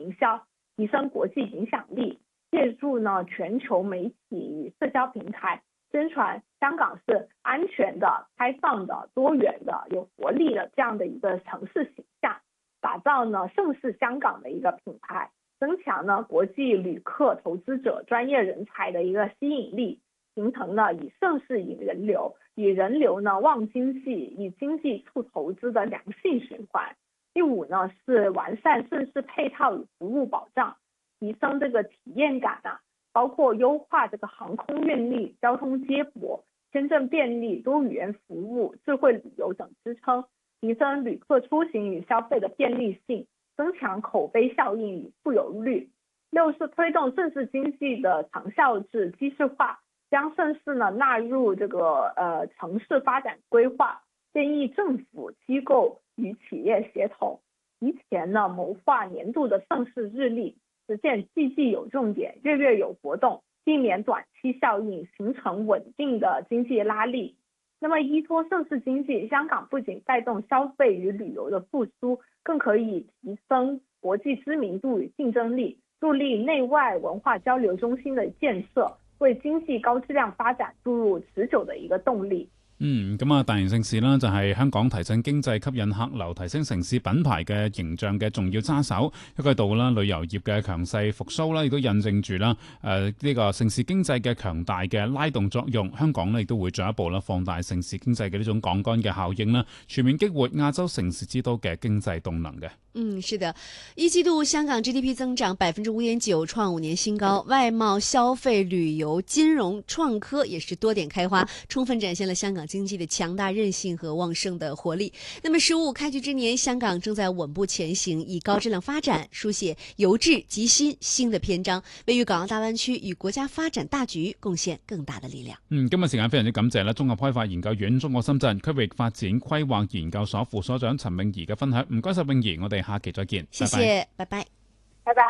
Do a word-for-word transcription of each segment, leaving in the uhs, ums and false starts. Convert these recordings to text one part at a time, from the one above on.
营销，提升国际影响力，借助呢全球媒体与社交平台，宣传香港是安全的、开放的、多元的、有活力的这样的一个城市形象，打造呢盛世香港的一个品牌，增强呢国际旅客、投资者、专业人才的一个吸引力，形成呢以盛世引人流，以人流呢旺经济，以经济促投资的良性循环。第五呢是完善盛世配套与服务保障，提升这个体验感啊，包括优化这个航空运力、交通接驳、签证便利、多语言服务、智慧旅游等支撑，提升旅客出行与消费的便利性，增强口碑效应与富有率。六是推动盛世经济的长效制机制化，将盛世呢纳入这个呃城市发展规划，建议政府机构与企业协同，提前呢谋划年度的盛世日历，实现季季有重点、月月有活动，避免短期效应，形成稳定的经济拉力。那么依托盛世经济，香港不仅带动消费与旅游的复苏，更可以提升国际知名度与竞争力，助力内外文化交流中心的建設，為經濟高質量發展注入持久的一個動力。 嗯，咁啊，大型盛事啦，就係香港提振經濟、吸引客流、提升城市品牌嘅形象嘅重要揸手。一個度啦，旅遊業嘅強勢復甦啦，亦都印證住啦，誒、呃、呢、這個盛事經濟嘅強大嘅拉動作用。香港呢亦都會進一步啦放大盛事經濟嘅呢種槓桿嘅效應啦，全面激活亞洲城市之都嘅經濟動能嘅。 嗯，是的，一季度香港 G D P 增長百分之五點九，創五年新高。外貿、消費、旅遊、金融、創科也是多點開花，充分展現了香港經濟的強大韌性和旺盛的活力。那麼，十五開局之年，香港正在穩步前行，以高質量發展書寫由治及興新的篇章，為粵港澳大灣區與國家發展大局貢獻更大的力量。 嗯，今日時間非常之感謝啦，綜合開發研究院中國深圳區域發展規劃研究所副所長陳詠儀嘅分享。唔該晒詠儀，我哋下期再見。 謝謝，拜拜， 拜拜。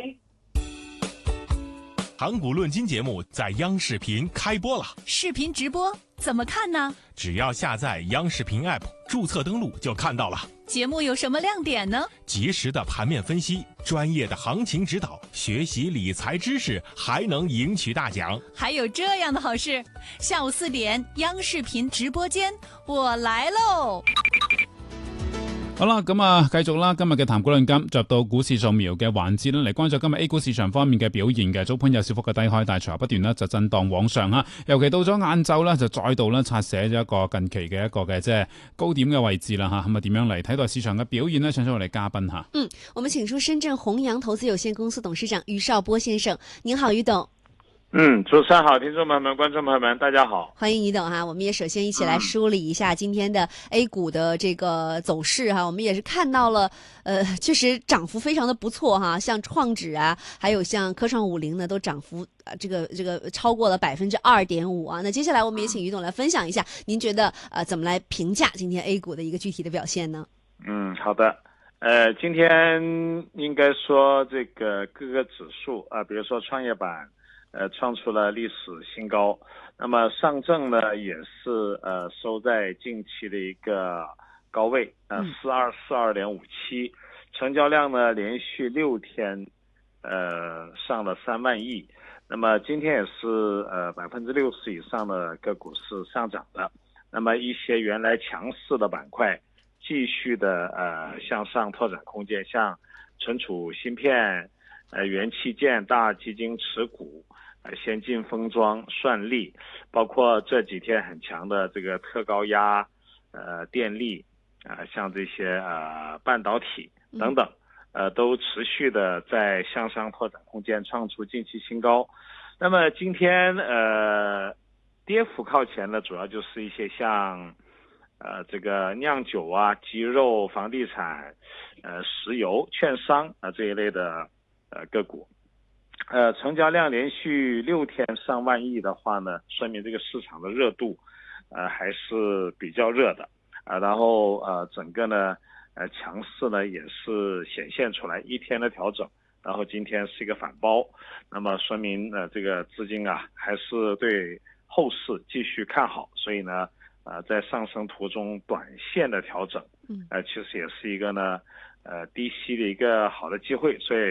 港股論金節目在央視頻開播了， 視頻直播怎麼看呢？ 只要下載央視頻 App， 註冊登錄就看到了。 節目有什麼亮點呢？ 及時的盤面分析，專業的行情指導，學習理財知識，還能贏取大獎。 還有這樣的好事，下午四點央視頻直播間，我來嘍。 好啦，咁啊，繼續啦，今日嘅談股論金，入到股市掃描嘅環節啦，嚟關注今日 A 股市場方面嘅表現嘅。早盤有小幅嘅低開，但係隨後不斷呢就震盪往上哈。尤其到咗晏晝呢，就再度呢刷寫咗一個近期嘅一個嘅即係高點嘅位置啦吓。咁啊，點樣嚟睇待市場嘅表現呢？請出我哋嘉賓吓。 嗯，我們請出深圳弘陽投資有限公司董事長余少波先生，您好，余董。 嗯，主持人好，聽眾朋友們、觀眾朋友們，大家好， 歡迎余董哈。我們也首先一起來梳理一下今天的 A 股的這個走勢哈。我們也是看到了，呃，確實漲幅非常的不錯哈，像創指啊，還有像科創五零呢，都漲幅啊，這個這個超過了百分之二點五啊。那接下來我們也請余董來分享一下，您覺得呃怎麼來評價今天 A 股的一個具體的表現呢？ 嗯，好的，呃，今天應該說這個各個指數啊，比如說創業板。呃，創出了歷史新高。那麼上證呢，也是呃收在近期的一個高位，呃，四二四二點五七，成交量呢連續六天，呃上了三萬億。那麼今天也是呃百分之六十以上的個股是上漲的。那麼一些原來強勢的板塊，繼續的呃向上拓展空間，像存儲芯片、呃元器件、大基金持股。先進封裝、算力，包括這幾天很強的這個特高壓、呃電力啊、呃，像這些呃半導體等等，呃都持續的在向上拓展空間，創出近期新高。那麼今天呃跌幅靠前的，主要就是一些像呃這個釀酒啊、雞肉、房地產、呃石油、券商啊、呃、這一類的呃個股。呃，成交量連續六天上萬億的話呢，說明這個市場的熱度，呃，還是比較熱的啊、呃。然後呃，整個呢，呃，強勢呢也是顯現出來，一天的調整，然後今天是一個反包，那麼說明呃，這個資金啊，還是對後市繼續看好，所以呢，呃，在上升途中短線的調整，呃，其實也是一個呢，呃，低吸的一個好的機會，所以。